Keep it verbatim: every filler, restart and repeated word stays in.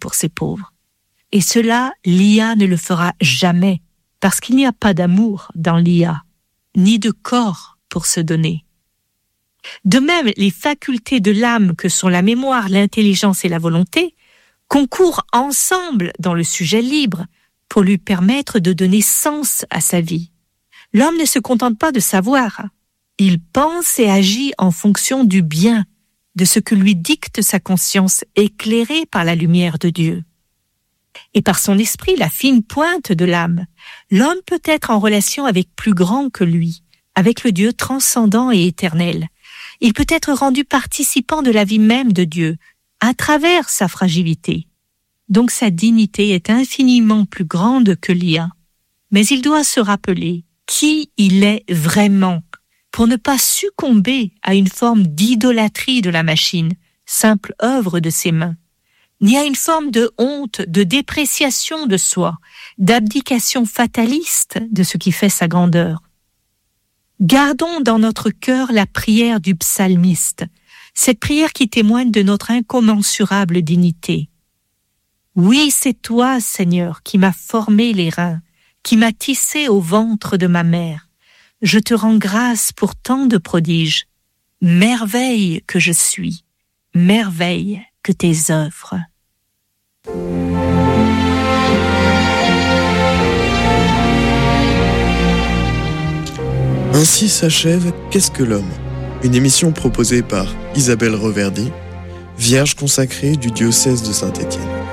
pour ces pauvres. Et cela, l'I A ne le fera jamais, parce qu'il n'y a pas d'amour dans l'I A, ni de corps pour se donner. De même, les facultés de l'âme que sont la mémoire, l'intelligence et la volonté concourent ensemble dans le sujet libre pour lui permettre de donner sens à sa vie. L'homme ne se contente pas de savoir, il pense et agit en fonction du bien, de ce que lui dicte sa conscience éclairée par la lumière de Dieu. Et par son esprit, la fine pointe de l'âme, l'homme peut être en relation avec plus grand que lui, avec le Dieu transcendant et éternel. Il peut être rendu participant de la vie même de Dieu, à travers sa fragilité. Donc sa dignité est infiniment plus grande que l'I A. Mais il doit se rappeler qui il est vraiment, pour ne pas succomber à une forme d'idolâtrie de la machine, simple œuvre de ses mains, ni à une forme de honte, de dépréciation de soi, d'abdication fataliste de ce qui fait sa grandeur. Gardons dans notre cœur la prière du psalmiste, cette prière qui témoigne de notre incommensurable dignité. Oui, c'est toi, Seigneur, qui m'as formé les reins, qui m'as tissé au ventre de ma mère. Je te rends grâce pour tant de prodiges. Merveille que je suis, merveille que tes œuvres. Ainsi s'achève Qu'est-ce que l'homme ? Une émission proposée par Isabelle Reverdy, vierge consacrée du diocèse de Saint-Étienne.